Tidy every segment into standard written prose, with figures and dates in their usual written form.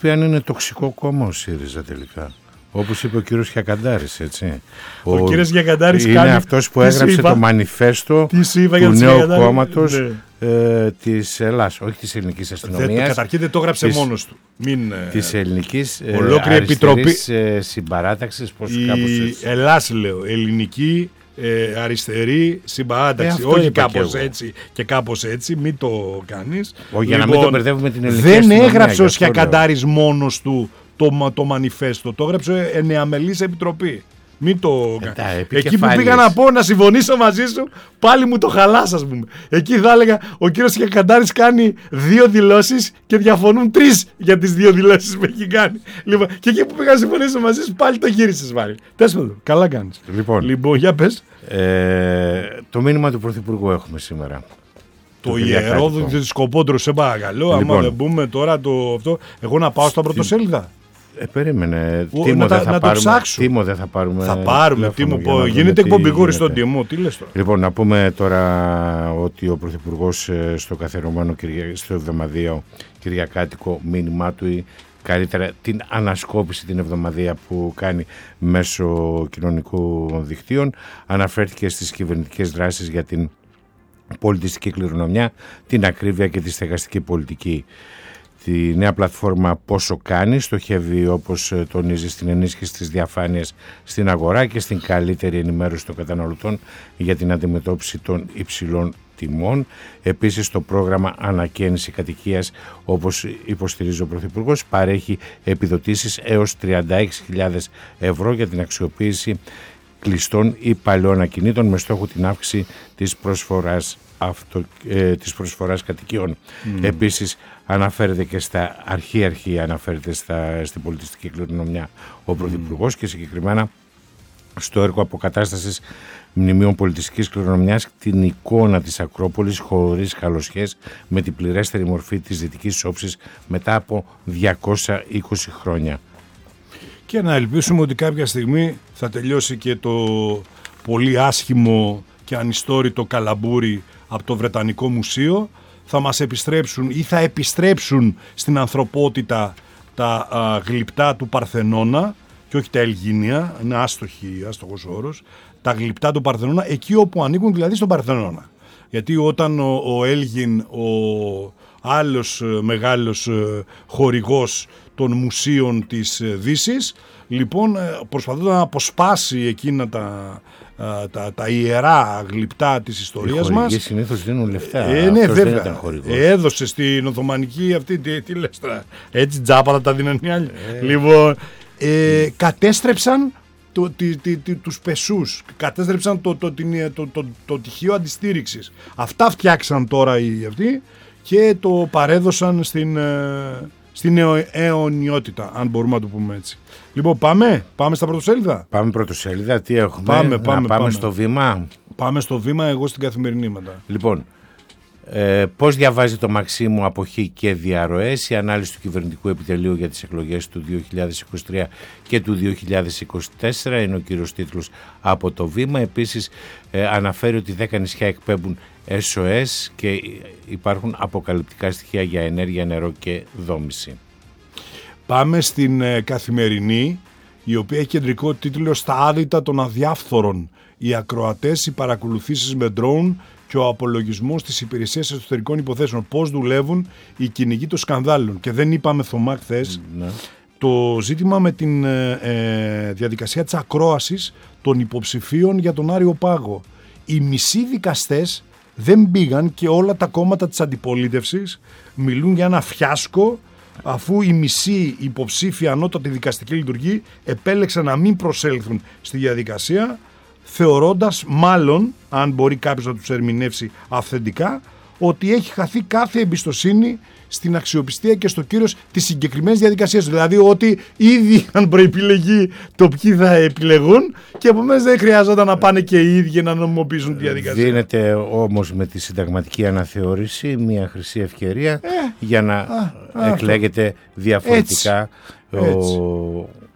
πει αν είναι τοξικό κόμμα ο ΣΥΡΙΖΑ τελικά. Όπως είπε ο κύριος Χιακαντάρης, έτσι. Ο κύριος Χιακαντάρης είναι αυτός που έγραψε το μανιφέστο του νέου κόμματος της Ελλάς, όχι της ελληνικής αστυνομίας. Καταρχήν δεν το έγραψε μόνος του. Της ελληνικής αριστερής συμπαράταξης, η Ελλάς λέω, ελληνική αριστερή συμπαράταξη, όχι κάπως έτσι και κάπως έτσι, μην το κάνεις. Για να μην το μπερδεύουμε την ελληνική δεν αστυνομία. Δεν έγραψε ο Χιακαντάρης μόνος του το μανιφέστο, το έγραψε ενεαμελής επιτροπή. Μην το εκεί που πήγα να πω να συμφωνήσω μαζί σου, πάλι μου το χαλάς, ας πούμε. Εκεί θα έλεγα ο κύριος Χιακαντάρης κάνει 2 δηλώσεις και διαφωνούν 3 για τις 2 δηλώσεις που έχει κάνει. Λοιπόν, και εκεί που πήγα να συμφωνήσω μαζί σου, πάλι το γύρισες πάλι. Τέλος πάντων, καλά κάνεις. Λοιπόν, για πες. Το μήνυμα του Πρωθυπουργού έχουμε σήμερα. Το ιερό σκοπόντρο, σε παρακαλώ. Λοιπόν, άμα δεν πούμε τώρα αυτό, εγώ να πάω στα πρωτοσέλιδα. Περίμενε. Τίμο δεν θα πάρουμε. Τίμο δεν θα πάρουμε. Θα πάρουμε. Τίμο, γίνεται εκπομπή χωρίς τον Τίμο. Τι λες τώρα. Λοιπόν, να πούμε τώρα ότι ο Πρωθυπουργός στο καθιερωμένο στο εβδομαδιαίο κυριακάτικο μήνυμά του, καλύτερα την ανασκόπηση την εβδομαδία που κάνει μέσω κοινωνικών δικτύων, αναφέρθηκε στις κυβερνητικές δράσεις για την πολιτιστική κληρονομιά, την ακρίβεια και τη στεγαστική πολιτική. Τη νέα πλατφόρμα Πόσο Κάνει στοχεύει, όπως τονίζει, στην ενίσχυση της διαφάνειας στην αγορά και στην καλύτερη ενημέρωση των καταναλωτών για την αντιμετώπιση των υψηλών τιμών. Επίσης, το πρόγραμμα Ανακαίνιση Κατοικίας, όπως υποστηρίζει ο Πρωθυπουργός, παρέχει επιδοτήσεις έως 36.000 ευρώ για την αξιοποίηση κλειστών ή παλαιών ακινήτων με στόχο την αύξηση της προσφοράς κατοικιών. Επίσης αναφέρεται και στα αρχή αναφέρεται στην πολιτιστική κληρονομιά ο Πρωθυπουργός και συγκεκριμένα στο έργο αποκατάστασης μνημείων πολιτιστικής κληρονομιάς, την εικόνα της Ακρόπολης χωρίς καλοσχές με την πληρέστερη μορφή της δυτικής όψης μετά από 220 χρόνια. Και να ελπίσουμε ότι κάποια στιγμή θα τελειώσει και το πολύ άσχημο και ανιστόρητο καλαμπούρι από το Βρετανικό Μουσείο, θα μας επιστρέψουν ή θα επιστρέψουν στην ανθρωπότητα τα γλυπτά του Παρθενώνα και όχι τα Ελγίνια, είναι άστοχος όρος, τα γλυπτά του Παρθενώνα εκεί όπου ανήκουν, δηλαδή στον Παρθενώνα. Γιατί όταν ο Έλγιν, ο άλλος μεγάλος χορηγός των μουσείων της Δύσης, λοιπόν προσπαθώντας να αποσπάσει εκείνα τα ιερά γλυπτά της ιστορίας μας. Οι συνήθως δίνουν λεφτά. Ναι, βέβαια. Έδωσε στην Οθωμανική αυτή, τι λες τώρα, έτσι τζάπα θα τα δίνουν οι άλλοι. Λοιπόν, κατέστρεψαν τους πεσούς, κατέστρεψαν το τυχείο αντιστήριξης. Αυτά φτιάξαν τώρα οι αυτοί και το παρέδωσαν στην αιωνιότητα, αν μπορούμε να το πούμε έτσι. Λοιπόν, πάμε στα πρωτοσέλιδα. Πάμε πρωτοσέλιδα, τι έχουμε, πάμε στο βήμα. Πάμε στο βήμα, εγώ στην Καθημερινή μετά. Λοιπόν, πώς διαβάζει το Μαξίμου αποχή και διαρροές, η ανάλυση του κυβερνητικού επιτελείου για τις εκλογές του 2023 και του 2024 είναι ο κύριος τίτλος από το βήμα. Επίσης αναφέρει ότι 10 νησιά εκπέμπουν SOS και υπάρχουν αποκαλυπτικά στοιχεία για ενέργεια, νερό και δόμηση. Πάμε στην Καθημερινή, η οποία έχει κεντρικό τίτλο «Στα άδυτα των αδιάφθορων. Οι ακροατές, οι παρακολουθήσεις με ντρόουν και ο απολογισμός της Υπηρεσίας Εσωτερικών Υποθέσεων». Πώς δουλεύουν οι κυνηγοί των σκανδάλων. Και δεν είπαμε, Θωμά, χθες, το ζήτημα με την διαδικασία της ακρόασης των υποψηφίων για τον Άριο Πάγο. Οι μισοί δικαστές δεν πήγαν και όλα τα κόμματα της αντιπολίτευσης μιλούν για ένα φιάσκο, αφού οι μισοί υποψήφοι ανώτατη δικαστική λειτουργή επέλεξαν να μην προσέλθουν στη διαδικασία, θεωρώντας μάλλον, αν μπορεί κάποιος να τους ερμηνεύσει αυθεντικά, ότι έχει χαθεί κάθε εμπιστοσύνη στην αξιοπιστία και στο κύρος της συγκεκριμένης διαδικασίας. Δηλαδή ότι ήδη είχαν προεπιλεγεί το ποιοι θα επιλεγούν και επομένως δεν χρειάζονταν να πάνε και οι ίδιοι να νομιμοποιήσουν τη διαδικασία. Δίνεται όμως με τη συνταγματική αναθεώρηση μια χρυσή ευκαιρία για να εκλέγεται διαφορετικά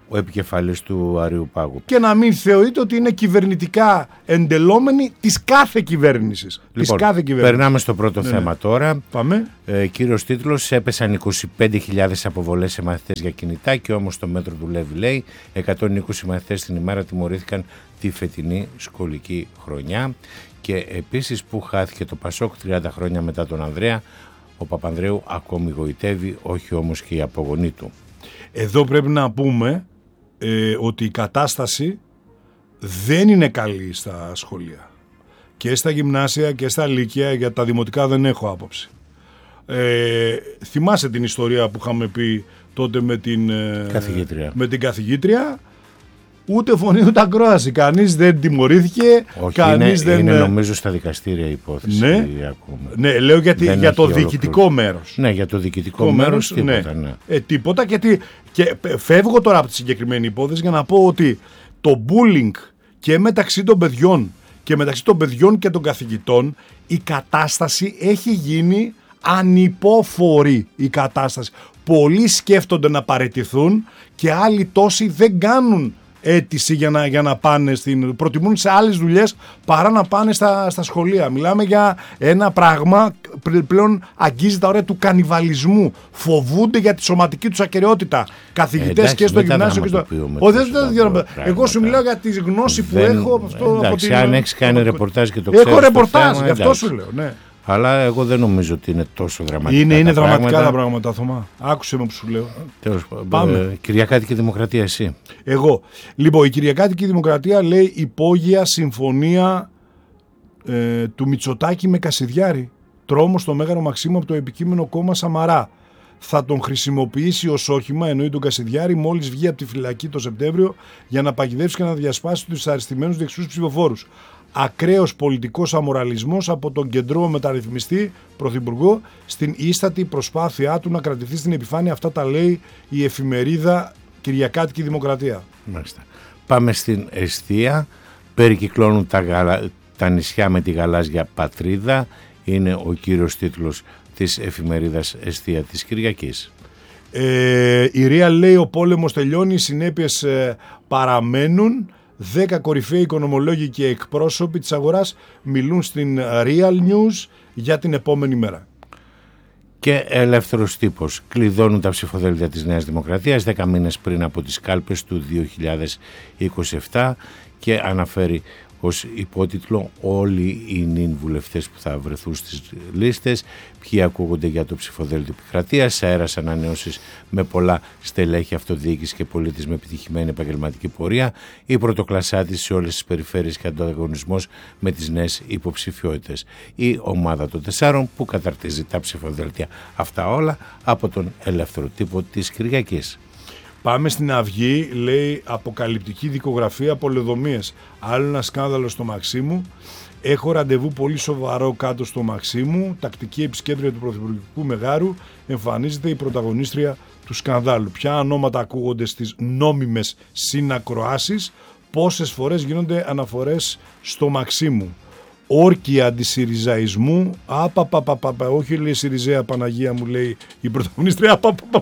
ο επικεφαλής του Αριουπάγου. Και να μην θεωρείται ότι είναι κυβερνητικά εντελόμενοι της κάθε κυβέρνησης. Λοιπόν, περνάμε στο πρώτο θέμα τώρα. Πάμε. Κύριος τίτλος: έπεσαν 25.000 αποβολές σε μαθητές για κινητά και όμως το μέτρο δουλεύει, λέει. 120 μαθητές την ημέρα τιμωρήθηκαν τη φετινή σχολική χρονιά. Και επίσης, που χάθηκε το Πασόκ 30 χρόνια μετά τον Ανδρέα, ο Παπανδρέου ακόμη γοητεύει, όχι όμως και η απογονή του. Εδώ πρέπει να πούμε ότι η κατάσταση δεν είναι καλή στα σχολεία. Και στα γυμνάσια και στα λύκεια, για τα δημοτικά δεν έχω άποψη. Θυμάσαι την ιστορία που είχαμε πει τότε με την καθηγήτρια. Ούτε φωνή ούτε ακρόαση. Κανείς δεν τιμωρήθηκε. Όχι, είναι νομίζω στα δικαστήρια η υπόθεση. Ναι, λέω για το διοικητικό μέρος. Ναι, για το διοικητικό μέρος τίποτα. Ναι. Τίποτα, και φεύγω τώρα από τη συγκεκριμένη υπόθεση για να πω ότι το bullying και μεταξύ των παιδιών και των καθηγητών, η κατάσταση έχει γίνει ανυπόφορη. Η κατάσταση. Πολλοί σκέφτονται να παραιτηθούν και άλλοι τόσοι δεν κάνουν αίτηση για να πάνε προτιμούν σε άλλες δουλειές παρά να πάνε στα σχολεία. Μιλάμε για ένα πράγμα πλέον αγγίζει τα όρια του κανιβαλισμού. Φοβούνται για τη σωματική τους ακεραιότητα. Καθηγητές και στο γυμνάσιο και στο... Εγώ σου μιλάω για τη γνώση που έχω. Εντάξει, αν έχεις κάνει ρεπορτάζ και το ξέρεις. Έχω ρεπορτάζ, γι' αυτό σου λέω. Ναι. Αλλά εγώ δεν νομίζω ότι είναι τόσο δραματικά. Είναι δραματικά τα πράγματα, Θωμά. Άκουσε με που σου λέω. Πάμε. Κυριακάτικη Δημοκρατία, εσύ. Εγώ. Λοιπόν, η Κυριακάτικη Δημοκρατία λέει υπόγεια συμφωνία του Μητσοτάκη με Κασιδιάρη. Τρόμο στο Μέγαρο Μαξίμου από το επικείμενο κόμμα Σαμαρά. Θα τον χρησιμοποιήσει ως όχημα, εννοεί τον Κασιδιάρη, μόλις βγει από τη φυλακή το Σεπτέμβριο, για να παγιδεύσει και να διασπάσει τους αριστημένους δεξιούς ψηφοφόρους. Ακραίος πολιτικός αμοραλισμός από τον κεντρό μεταρρυθμιστή πρωθυπουργό στην ίστατη προσπάθειά του να κρατηθεί στην επιφάνεια. Αυτά τα λέει η εφημερίδα Κυριακάτικη Δημοκρατία. Μάλιστα. Πάμε στην εστία. Περικυκλώνουν τα νησιά με τη γαλάζια πατρίδα. Είναι ο κύριος τίτλος της εφημερίδας Εστία της Κυριακής. Η Real λέει ο πόλεμος τελειώνει, οι συνέπειες παραμένουν. 10 κορυφαίοι οικονομολόγοι και εκπρόσωποι της αγοράς μιλούν στην Real News για την επόμενη μέρα. Και Ελεύθερος Τύπος. Κλειδώνουν τα ψηφοδέλτια της Νέας Δημοκρατίας 10 μήνες πριν από τις κάλπες του 2027 και αναφέρει ως υπότιτλο όλοι οι νυν βουλευτές που θα βρεθούν στις λίστες, ποιοι ακούγονται για το ψηφοδέλτιο επικρατείας, αέρας ανανεώσεις με πολλά στελέχη αυτοδιοίκηση και πολίτες με επιτυχημένη επαγγελματική πορεία, η πρωτοκλασσά της σε όλες τις περιφέρειες και ανταγωνισμός με τις νέες υποψηφιότητες. Η ομάδα των 4 που καταρτίζει τα ψηφοδέλτια αυτά όλα από τον Ελεύθερο Τύπο της Κυριακής. Πάμε στην Αυγή, λέει αποκαλυπτική δικογραφία πολεοδομίες. Άλλο ένα σκάνδαλο στο Μαξίμου. Έχω ραντεβού πολύ σοβαρό κάτω στο Μαξίμου. Τακτική επισκέπτρια του Πρωθυπουργικού Μεγάρου. Εμφανίζεται η πρωταγωνίστρια του σκανδάλου. Ποια ονόματα ακούγονται στις νόμιμες συνακροάσεις. Πόσες φορές γίνονται αναφορές στο Μαξίμου. Όρκια αντισυριζαϊσμού. Όχι, λέει Σιριζέα Παναγία μου, λέει η πρωταγωνίστρια.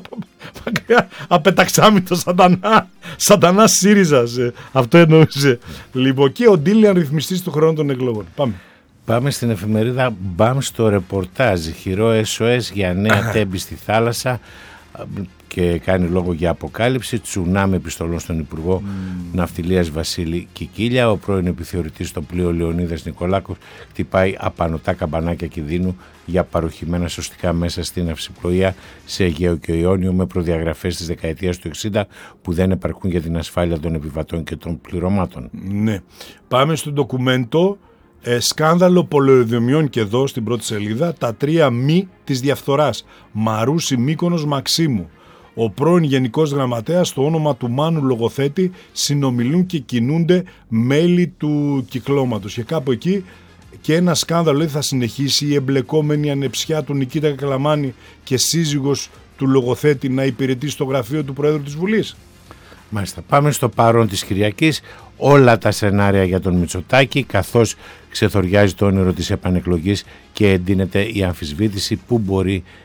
Απεταξάμητο σατανά ΣΥΡΙΖΑ. Αυτό εννοούσε. Λοιπόν, και ο Ντίλιαν ρυθμιστής του χρόνου των εκλογών. Πάμε στην εφημερίδα Μπαμ στο ρεπορτάζ. Χειρό SOS για νέα τέμπη στη θάλασσα. Και κάνει λόγο για αποκάλυψη. Τσουνάμι επιστολών στον Υπουργό Ναυτιλίας Βασίλη Κικίλια. Ο πρώην επιθεωρητής στο πλοίο Λεωνίδας Νικολάκος χτυπάει απανωτά καμπανάκια κινδύνου για παροχημένα σωστικά μέσα στην αυσιπλοεία σε Αιγαίο και Ιόνιο με προδιαγραφές της δεκαετίας του 60 που δεν επαρκούν για την ασφάλεια των επιβατών και των πληρωμάτων. Ναι. Πάμε στο ντοκουμέντο. Σκάνδαλο πολεοδομιών και εδώ στην πρώτη σελίδα. Τα 3 μη της διαφθοράς. Μαρούσι, Μύκονος, Μαξίμου. Ο πρώην Γενικός Γραμματέας στο όνομα του Μάνου Λογοθέτη συνομιλούν και κινούνται μέλη του κυκλώματος. Και κάπου εκεί και ένα σκάνδαλο θα συνεχίσει η εμπλεκόμενη ανεψιά του Νικήτα Κακλαμάνη και σύζυγος του Λογοθέτη να υπηρετεί στο γραφείο του Προέδρου της Βουλής. Μάλιστα. Πάμε στο παρόν της Κυριακής. Όλα τα σενάρια για τον Μητσοτάκη, καθώς ξεθοριάζει το όνειρο της επανεκλογής και εντείνεται η αμφισβήτηση που μπορεί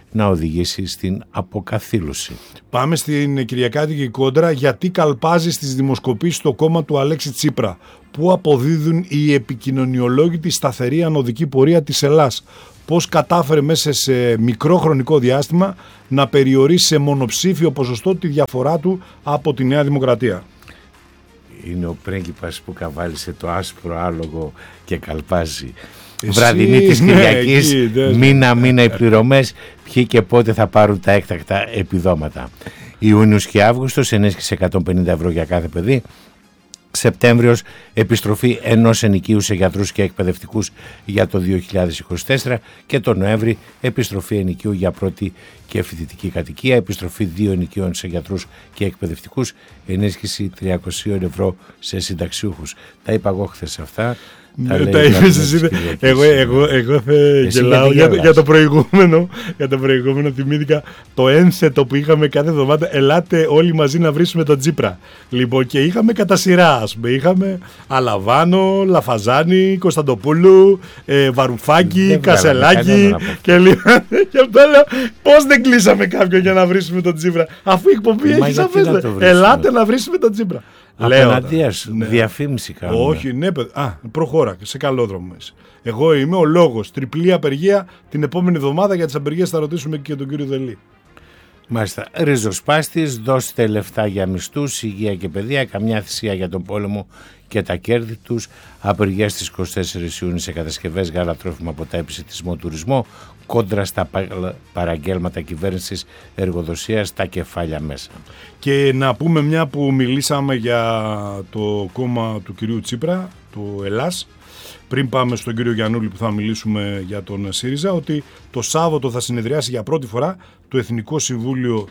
να οδηγήσει στην αποκαθήλωση. Πάμε στην κυριακάτικη κόντρα. Γιατί καλπάζει στις δημοσκοπήσεις στο κόμμα του Αλέξη Τσίπρα? Πού αποδίδουν οι επικοινωνιολόγοι τη σταθερή ανωδική πορεία της Ελλάς? Πώς κατάφερε μέσα σε μικρό χρονικό διάστημα να περιορίσει σε μονοψήφιο ποσοστό τη διαφορά του από τη Νέα Δημοκρατία? Είναι ο πρίγκιπας που καβάλισε το άσπρο άλογο και καλπάζει. Βραδινή της Κυριακής, μήνα-μήνα οι πληρωμές, ποιοι και πότε θα πάρουν τα έκτακτα επιδόματα. Ιούνιος και Αύγουστος, ενίσχυση 150 ευρώ για κάθε παιδί. Σεπτέμβριος, επιστροφή 1 ενοικίου σε γιατρούς και εκπαιδευτικούς για το 2024 και το Νοέμβρη επιστροφή ενοικίου για πρώτη και φοιτητική κατοικία, επιστροφή 2 ενοικίων σε γιατρούς και εκπαιδευτικούς, ενίσχυση 300 ευρώ σε συνταξιούχους. Τα είπα εγώ χθες αυτά. Τα είπες εσύ. Εγώ γελάω για το προηγούμενο. Θυμήθηκα το ένθετο που είχαμε κάθε εβδομάδα. Ελάτε όλοι μαζί να βρίσουμε τον Τσίπρα. Λοιπόν, και είχαμε κατά σειρά. Είχαμε Αλαβάνο, Λαφαζάνη, Κωνσταντοπούλου, Βαρουφάκη, Κασελάκη. Και αυτό λέω, πώς δεν κλείσαμε κάποιον για να βρίσουμε τον Τσίπρα, αφού η εκπομπή έχει σαφές. Ελάτε να βρίσουμε τον Τσίπρα. Απέναντία σου, διαφήμιση κάνουμε. Όχι, ναι, προχώρα, σε καλό δρόμο είσαι. Εγώ είμαι ο λόγος. Τριπλή απεργία την επόμενη εβδομάδα. Για τις απεργίες θα ρωτήσουμε και τον κύριο Δελή. Μάλιστα. Ριζοσπάστης, δώστε λεφτά για μισθούς, υγεία και παιδεία, καμιά θυσία για τον πόλεμο και τα κέρδη τους. Απεργία στις 24 Ιούνιου σε κατασκευές, γάλα, τρόφιμα, ποτά, επισιτισμό, τουρισμό. Κόντρα στα παραγγέλματα κυβέρνησης, εργοδοσίας, τα κεφάλια μέσα. Και να πούμε, μια που μιλήσαμε για το κόμμα του κυρίου Τσίπρα, το Ελλάς, πριν πάμε στον κύριο Γιαννούλη που θα μιλήσουμε για τον ΣΥΡΙΖΑ, ότι το Σάββατο θα συνεδριάσει για πρώτη φορά το Εθνικό Συμβούλιο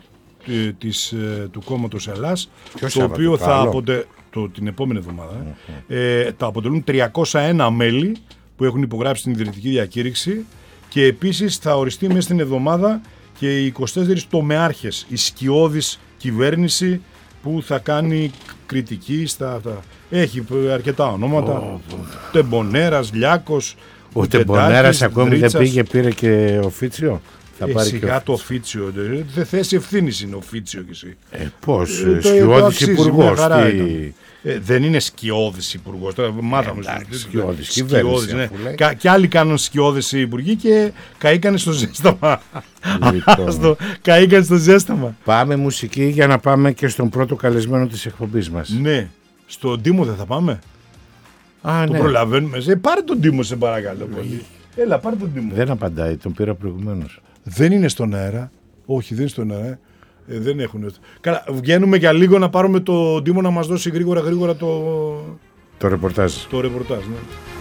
του κόμματος Ελλάς, το οποίο θα την επόμενη εβδομάδα θα αποτελούν 301 μέλη που έχουν υπογράψει την ιδρυτική διακήρυξη. Και επίσης θα οριστεί μέσα στην εβδομάδα και οι 24 τομεάρχες, η σκιώδης κυβέρνηση που θα κάνει κριτική στα αυτά. Έχει αρκετά ονόματα. Τεμπονέρας, Λιάκος. Ο Τεμπονέρας ακόμη δεν πήγε, πήρε και οφίτσιο. Σιγά το οφίτσιο. Δεν θέση ευθύνης είναι οφίτσιο κι εσύ. Πώς, σκιώδης υπουργός. Δεν είναι σκιώδης υπουργός. Μάθαμε σκιώδης κυβέρνηση. Ναι. Και άλλοι κάνουν σκιώδης υπουργοί και καήκανε στο ζέσταμα. Καήκανε στο ζέσταμα. Πάμε μουσική για να πάμε και στον πρώτο καλεσμένο της εκπομπής μας. Ναι. Στον Τίμο δεν θα πάμε? Το προλαβαίνουμε. Πάρε τον Τίμο, σε παρακαλώ πολύ. Έλα, πάρε τον Τίμο. Δεν απαντάει, τον πήρα προηγουμένως. Δεν είναι στον αέρα. Όχι, δεν είναι στον αέρα. Δεν έχουν. Καλά, βγαίνουμε για λίγο να πάρουμε τον Τίμο να μας δώσει γρήγορα το ρεπορτάζ. Το ρεπορτάζ, ναι.